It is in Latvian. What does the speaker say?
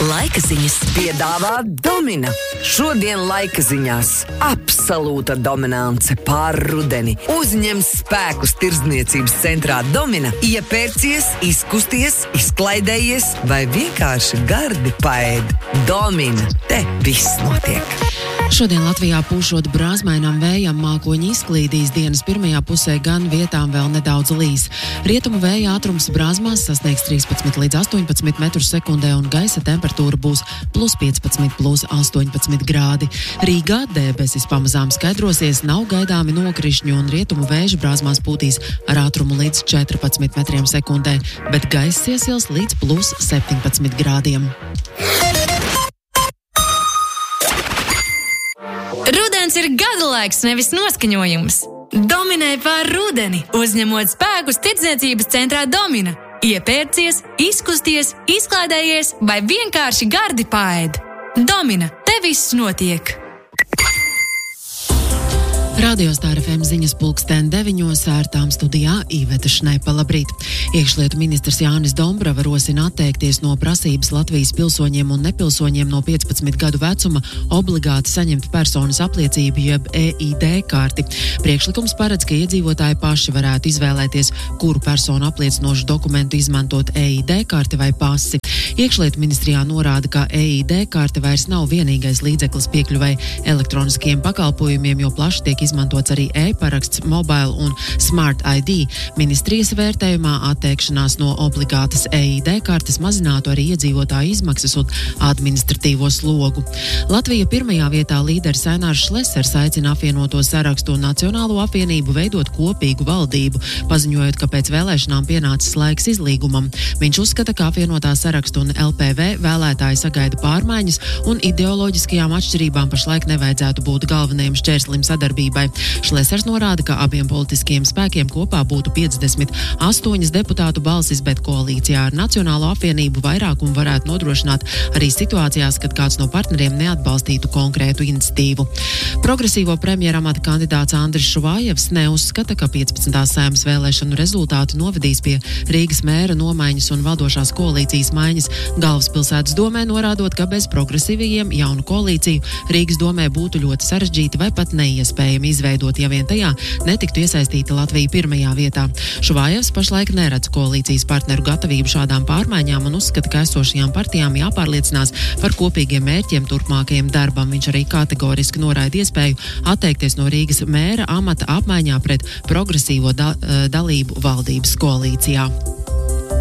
Laika ziņas piedāvā Domina. Šodien laika ziņās absolūta dominance pār rudeni. Uzņem spēkus tirdzniecības centrā Domina, iepērcies, izkusties, izklaidējies vai vienkārši gardi paēd. Domina, te viss notiek. Šodien Latvijā pūšot brāzmainam vējam, mākoņi izklīdīs, dienas pirmajā pusē gan vietām vēl nedaudz līs. Rietumu vēja ātrums brāzmās sasniegs 13 līdz 18 metrus sekundē un gaisa temperatūra būs +15, +18 grādi. Rīgā debesis pamazām skaidrosies, nav gaidāmi nokrišņi un rietumu vēju brāzmās pūtīs ar ātrumu līdz 14 metriem sekundē, bet gaiss iesils līdz +17 grādiem. Rudens ir gada laiks, nevis noskaņojums. Dominē pār rudeni, uzņemot spēkus tirdzniecības centrā Domina. Iepērcies, izkusties, izklaidējies vai vienkārši gardi paēd. Domina, te viss notiek. Radio Star FM ziņas 9:00 ērtām studijā Iveta Šneipa. Labrīt. Iekšlietu ministrs Jānis Dombrava rosina atteikties no prasības Latvijas pilsoņiem un nepilsoņiem no 15 gadu vecuma obligāti saņemt personas apliecību jeb EID karti. Priekšlikums paredz, ka iedzīvotāji paši varētu izvēlēties, kuru personu apliecinošu dokumentu izmantot EID karti vai pasi. Iekšlietu ministrijā norāda, ka EID karte vairs nav vienīgais līdzeklis piekļuvai elektroniskiem pakalpojumiem, jo plaši tiek izmantots arī e-paraksts, mobile un smart ID. Ministrijas vērtējumā atteikšanās no obligātas EID kartes mazinātu arī iedzīvotāju izmaksas un administratīvo slogu. Latvija pirmajā vietā līderis Ainārs Šlesers aicina apvienoto sarakstu un Nacionālo apvienību veidot kopīgu valdību, paziņojot, ka pēc vēlēšanām pienācis laiks izlīgumam. Viņš uzskata, ka apvienotā sarakstu un LPV vēlētāji sagaida pārmaiņas un ideoloģiskajām atšķirībām pašlaik nevajadzētu būt galvenajam šķērslim sadarbībai. Šlesers norāda, ka abiem politiskiem spēkiem kopā būtu 58 deputātu balsis, bet koalīcijā ar Nacionālo apvienību vairākumu varētu nodrošināt arī situācijās, kad kāds no partneriem neatbalstītu konkrētu iniciatīvu. Progresīvo premjera amata kandidāts Andris Šuvājevs neuzskata, ka 15. Saeimas vēlēšanu rezultāti novedīs pie Rīgas mēra nomaiņas un valdošās koalīcijas maiņas galvaspilsētas domē, norādot, ka bez progresīvajiem jaunu koalīciju Rīgas domē būtu ļoti sarežģīti vai pat neiespējami izveidot, ja vien tajā netiktu iesaistīta Latvija pirmajā vietā. Šuvājevs pašlaik neredz koalīcijas partneru gatavību šādām pārmaiņām un uzskata, ka esošajām partijām jāpārliecinās par kopīgiem mērķiem turpmākajam darbam. Viņš arī kategoriski noraida iespēju atteikties no Rīgas mēra amata apmaiņā pret progresīvo dalību valdības koalīcijā.